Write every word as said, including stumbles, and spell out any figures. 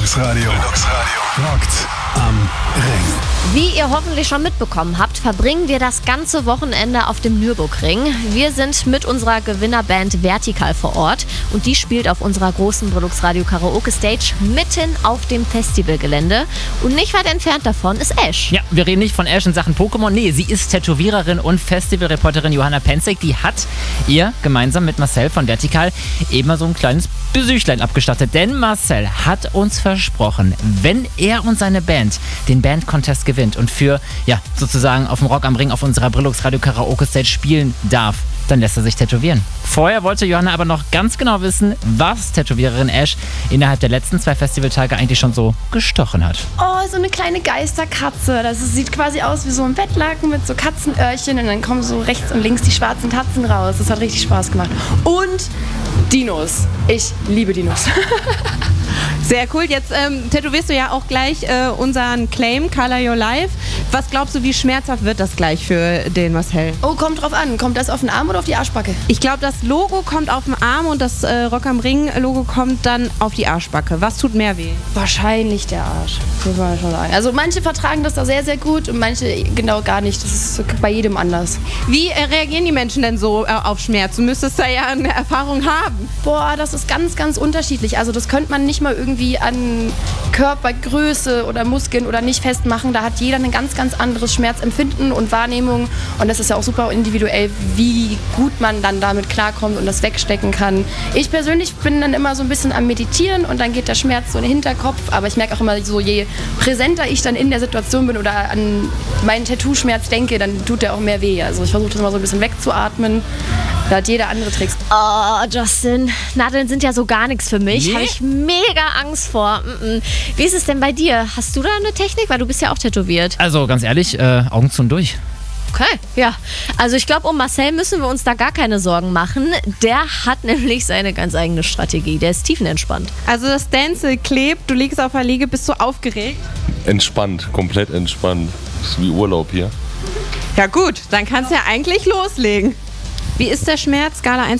Relax Radio. Relax Radio. Rockt am Ring. Wie ihr hoffentlich schon mitbekommen habt, verbringen wir das ganze Wochenende auf dem Nürburgring. Wir sind mit unserer Gewinnerband Vertikal vor Ort und die spielt auf unserer großen Relax Radio Karaoke Stage mitten auf dem Festivalgelände. Und nicht weit entfernt davon ist Ash. Ja, wir reden nicht von Ash in Sachen Pokémon. Nee, sie ist Tätowiererin und Festivalreporterin Johanna Penzig. Die hat ihr gemeinsam mit Marcel von Vertikal eben mal so ein kleines Besüchlein abgestattet. Denn Marcel hat uns versprochen, wenn er und seine Band den Band-Contest gewinnt und für, ja, sozusagen auf dem Rock am Ring auf unserer Relax Radio Karaoke Stage spielen darf, dann lässt er sich tätowieren. Vorher wollte Johanna aber noch ganz genau wissen, was Tätowiererin Ash innerhalb der letzten zwei Festivaltage eigentlich schon so gestochen hat. Oh, so eine kleine Geisterkatze. Das ist, sieht quasi aus wie so ein Bettlaken mit so Katzenöhrchen und dann kommen so rechts und links die schwarzen Tatzen raus. Das hat richtig Spaß gemacht. Und Dinos. Ich liebe Dinos. Sehr cool. Jetzt ähm, tätowierst du ja auch gleich äh, unseren Claim, Color Your Life. Was glaubst du, wie schmerzhaft wird das gleich für den Marcel? Oh, kommt drauf an. Kommt das auf den Arm oder auf die Arschbacke? Ich glaube, das Logo kommt auf den Arm und das äh, Rock am Ring Logo kommt dann auf die Arschbacke. Was tut mehr weh? Wahrscheinlich der Arsch, muss man schon sagen. Also manche vertragen das da sehr, sehr gut und manche genau gar nicht. Das ist bei jedem anders. Wie äh, reagieren die Menschen denn so äh, auf Schmerz? Du müsstest da ja eine Erfahrung haben. Boah, das ist ganz, ganz unterschiedlich. Also das könnte man nicht mal irgendwie an Körpergröße oder Muskeln oder nicht festmachen. Da hat jeder ein ganz, ganz anderes Schmerzempfinden und Wahrnehmung. Und das ist ja auch super individuell, wie gut man dann damit klarkommt und das wegstecken kann. Ich persönlich bin dann immer so ein bisschen am Meditieren und dann geht der Schmerz so in den Hinterkopf. Aber ich merke auch immer so, je präsenter ich dann in der Situation bin oder an meinen Tattoo-Schmerz denke, dann tut der auch mehr weh. Also ich versuche das mal so ein bisschen wegzuatmen. Da hat jeder andere Tricks. Oh, Justin, Nadeln sind ja so gar nichts für mich. Nee? Habe ich mega Angst vor. Mm-mm. Wie ist es denn bei dir? Hast du da eine Technik? Weil du bist ja auch tätowiert. Also ganz ehrlich, äh, Augen zu und durch. Okay, ja. Also ich glaube, um Marcel müssen wir uns da gar keine Sorgen machen. Der hat nämlich seine ganz eigene Strategie. Der ist tiefenentspannt. Also das Stencil klebt, du liegst auf der Liege, bist du aufgeregt? Entspannt, komplett entspannt. Das ist wie Urlaub hier. Ja gut, dann kannst du ja eigentlich loslegen. Wie ist der Schmerz? Skala eins